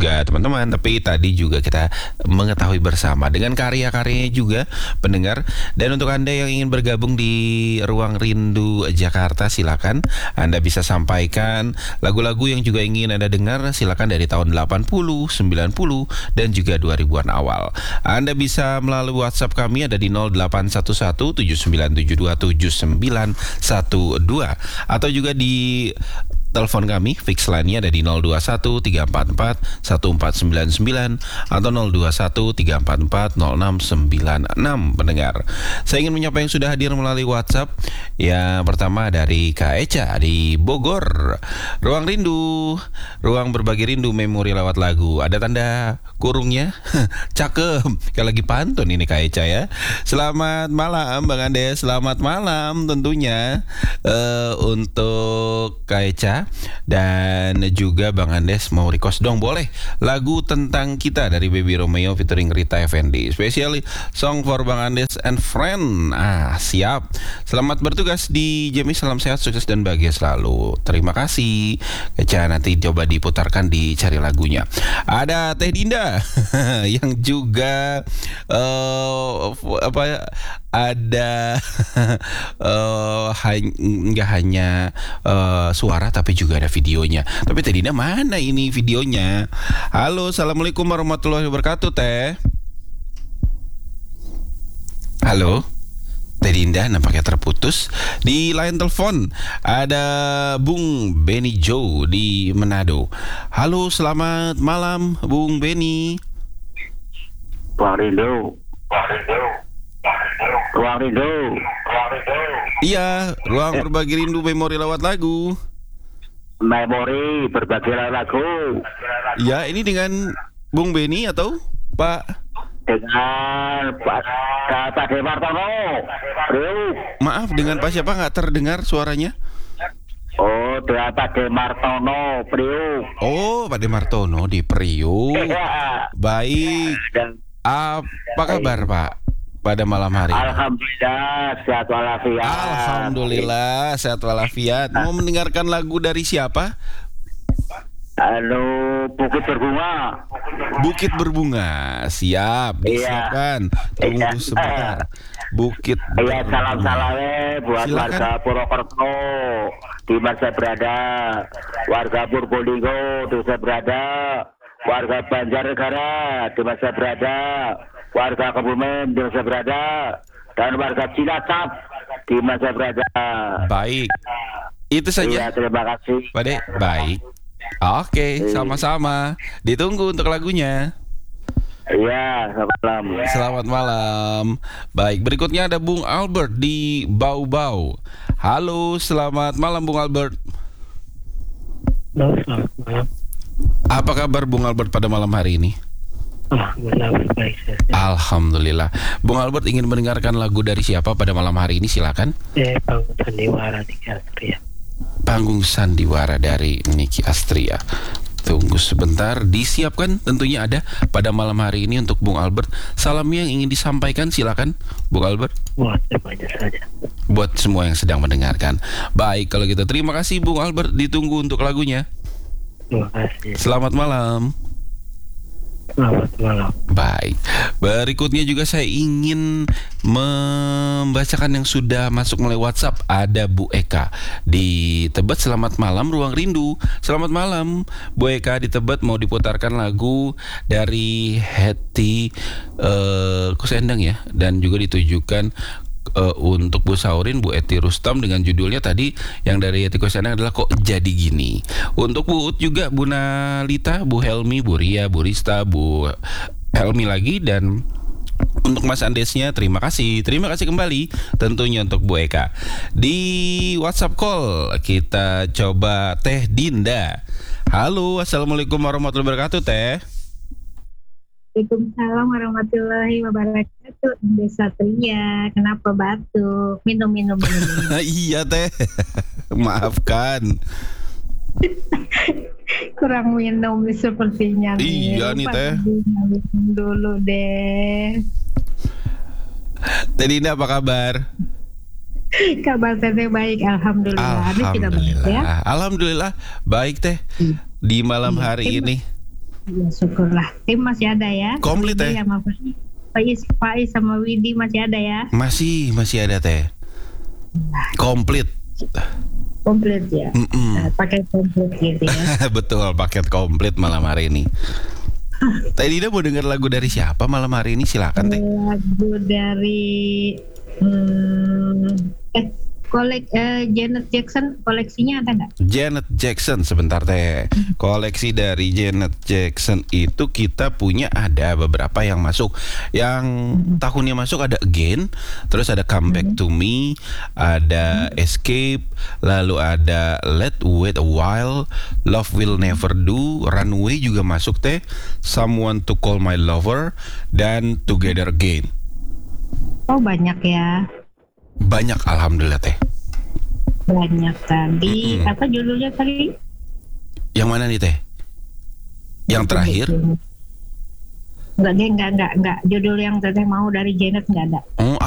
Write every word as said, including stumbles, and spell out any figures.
juga teman-teman. Tapi tadi juga kita mengetahui bersama dengan karya-karyanya juga pendengar. Dan untuk Anda yang ingin bergabung di Ruang Rindu Jakarta, silakan Anda bisa sampaikan lagu-lagu yang juga ingin Anda dengar. Silakan dari tahun delapan puluh, sembilan puluh dan juga dua ribuan awal. Anda bisa melalui WhatsApp kami ada di nol delapan satu satu tujuh sembilan tujuh dua tujuh sembilan satu dua atau juga di telepon kami, fix line-nya ada di nol dua satu tiga empat empat satu empat sembilan sembilan atau nol dua satu tiga empat empat nol enam sembilan enam pendengar. Saya ingin menyapa yang sudah hadir melalui WhatsApp. Yang pertama dari Kak Eca di Bogor. Ruang Rindu, ruang berbagi rindu memori lewat lagu. Ada tanda kurungnya. Cakep. Kayak lagi pantun ini Kak Eca ya. Selamat malam Bang Andes. Selamat malam tentunya uh, untuk Kak Eca. Dan juga Bang Andes mau request dong, boleh lagu Tentang Kita dari Baby Romeo featuring Rita Effendi, specially song for Bang Andes and friend. Ah, siap. Selamat bertugas di Jemi, salam sehat, sukses dan bahagia selalu. Terima kasih Keca, nanti coba diputarkan, dicari lagunya. Ada Teh Dinda yang juga uh, apa ada uh, hany- nggak hanya uh, suara tapi juga ada videonya. Tapi Teh Dinda mana ini videonya? Halo, assalamualaikum warahmatullahi wabarakatuh Teh. Halo Teh Dinda, nampaknya terputus. Di line telepon ada Bung Benny Joe di Manado. Halo, selamat malam Bung Benny. Ruang Rindu, Ruang Rindu. Iya, ruang berbagi rindu memori lewat lagu. Memori berbagi lagu. Ya, ini dengan Bung Benny atau Pak? Dengan Pak Pak De Martono. Bro. Maaf, dengan Pak siapa, nggak terdengar suaranya? Oh, dengan Pak De Martono, Bro. Oh, Pak De Martono di Priuk. Ya. Baik. Dan Apa kabar Pak pada malam hari ini? Alhamdulillah sehat walafiat. Alhamdulillah sehat walafiat. Mau mendengarkan lagu dari siapa? Anu, Bukit Berbunga. Bukit Berbunga. Siap, disiapkan. Tunggu Iya. sebentar. Bukit Iya, Berbunga. salam-salamnya buat Silakan. warga Purwokerto di mana saya berada, warga Purbolinggo di mana saya berada, warga Banjarnegara di mana saya berada, warga Kebumen di mana saya berada, dan warga Cilacap di mana saya berada. Baik. Itu saja. Iya, terima kasih. Pak De, baik. Oke, sama-sama. Ditunggu untuk lagunya. Iya, selamat malam. Selamat malam. Baik, berikutnya ada Bung Albert di Bau-Bau. Halo, selamat malam Bung Albert. Halo, selamat malam. Apa kabar Bung Albert pada malam hari ini? Alhamdulillah baik saya. Alhamdulillah. Bung Albert ingin mendengarkan lagu dari siapa pada malam hari ini? Silakan. Saya Bangun Sandiwara di Astria. Panggung Sandiwara dari Niki Astria. Tunggu sebentar, disiapkan tentunya ada pada malam hari ini untuk Bung Albert. Salam yang ingin disampaikan, silakan Bung Albert. Buat semuanya saja. Buat semua yang sedang mendengarkan. Baik, kalau gitu terima kasih Bung Albert, ditunggu untuk lagunya. Terima kasih. Selamat malam. Selamat malam. Baik, berikutnya juga saya ingin membacakan yang sudah masuk melalui WhatsApp. Ada Bu Eka di Tebet, selamat malam Ruang Rindu. Selamat malam Bu Eka di Tebet, mau diputarkan lagu dari Hetty uh, Kusendang ya. Dan juga ditujukan Uh, untuk Bu Saurin, Bu Eti Rustam dengan judulnya tadi yang dari Eti Kusendang adalah Kok Jadi Gini. Untuk Bu Ut juga, Bu Nalita, Bu Helmi, Bu Ria, Bu Rista, Bu Helmi lagi. Dan untuk Mas Andesnya terima kasih. Terima kasih kembali tentunya untuk Bu Eka. Di WhatsApp call kita coba Teh Dinda. Halo, assalamualaikum warahmatullahi wabarakatuh Teh. Waalaikumsalam warahmatullahi wabarakatuh. Desa Tria, kenapa batuk? Minum, minum, minum. Iya Teh, maafkan. Kurang minum sepertinya nih. Iya nih, Teh. Minum dulu deh. Teh Dinda apa kabar? Kabar Teteh baik, alhamdulillah. Ini tidak baik ya? Alhamdulillah baik Teh. Di malam hari ini Ya syukurlah. Tim masih ada ya. Komplit Widi ya? sama Faiz, Faiz sama Widi masih ada ya. Masih, masih ada teh. Komplit. Komplit ya. Mm-mm. Nah, pakai komplit gitu ya. Betul, paket komplit malam hari ini. Teh Dina mau denger lagu dari siapa malam hari ini? Silakan teh. Lagu dari hmm, eh kolek eh, Janet Jackson, koleksinya ada nggak? Janet Jackson, sebentar teh. Koleksi dari Janet Jackson itu kita punya ada beberapa yang masuk. Yang tahunnya masuk ada Again, terus ada Come Back to Me, ada Escape, lalu ada Let's Wait a While, Love Will Never Do, Runway juga masuk teh, Someone to Call My Lover, dan Together Again. Oh banyak ya. Banyak, alhamdulillah teh. Banyak tadi. Mm-mm. Apa judulnya tadi? Yang mana nih teh? Yang terakhir? Enggak deh, enggak, enggak, enggak. Judul yang teteh mau dari Janet enggak ada.